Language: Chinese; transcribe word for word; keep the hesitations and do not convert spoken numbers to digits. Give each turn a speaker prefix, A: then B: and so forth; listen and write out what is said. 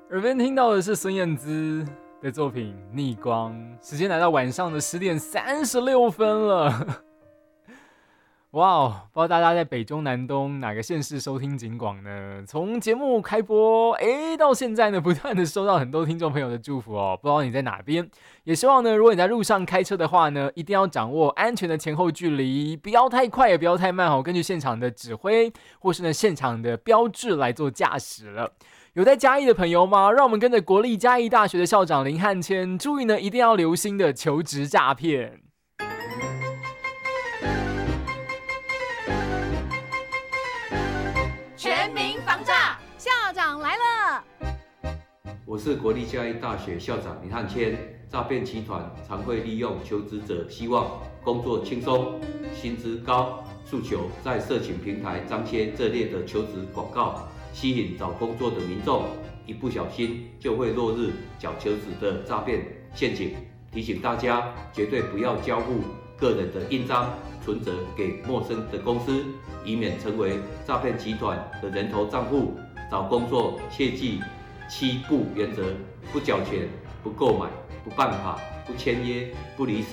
A: 耳边听到的是孙燕姿的作品《逆光》，时间来到晚上的十点三十六分了。哇哦，不知道大家在北中南东哪个县市收听警广呢？从节目开播诶到现在呢，不断的收到很多听众朋友的祝福哦。不知道你在哪边，也希望呢，如果你在路上开车的话呢，一定要掌握安全的前后距离，不要太快也不要太慢哦，根据现场的指挥或是呢现场的标志来做驾驶了。有在嘉义的朋友吗？让我们跟着国立嘉义大学的校长林汉谦，注意呢，一定要留心的求职诈骗。
B: 全民防诈，校长来了！
C: 我是国立嘉义大学校长林汉谦。诈骗集团常会利用求职者希望工作轻松、薪资高诉求，在社群平台张贴这类的求职广告，吸引找工作的民众，一不小心就会落入假求职的诈骗陷阱。提醒大家，绝对不要交付个人的印章、存折给陌生的公司，以免成为诈骗集团的人头账户。找工作切记七不原则：不缴钱、不购买、不办卡、不签约、不离手。